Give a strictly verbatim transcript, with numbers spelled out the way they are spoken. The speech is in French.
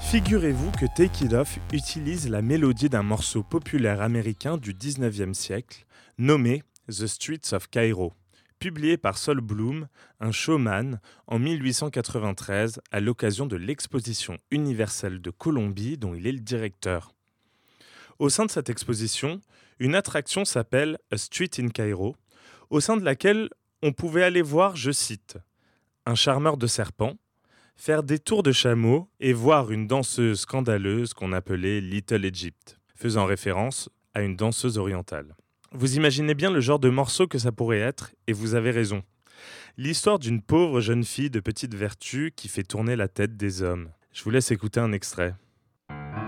Figurez-vous que Take It Off utilise la mélodie d'un morceau populaire américain du dix-neuvième siècle, nommé The Streets of Cairo, publié par Sol Bloom, un showman, en mille huit cent quatre-vingt-treize à l'occasion de l'exposition universelle de Colombie dont il est le directeur. Au sein de cette exposition, une attraction s'appelle A Street in Cairo, au sein de laquelle on pouvait aller voir, je cite, un charmeur de serpents, faire des tours de chameau et voir une danseuse scandaleuse qu'on appelait Little Egypt, faisant référence à une danseuse orientale. Vous imaginez bien le genre de morceau que ça pourrait être, et vous avez raison. L'histoire d'une pauvre jeune fille de petite vertu qui fait tourner la tête des hommes. Je vous laisse écouter un extrait.